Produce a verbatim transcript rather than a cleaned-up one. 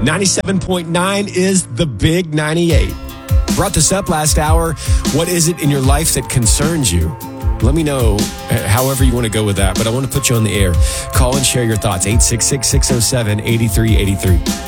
ninety-seven point nine is the Big ninety-eight. Brought this up last hour. What is it in your life that concerns you? Let me know however you want to go with that, but I want to put you on the air. Call and share your thoughts. eight six six, six oh seven, eight three eight three.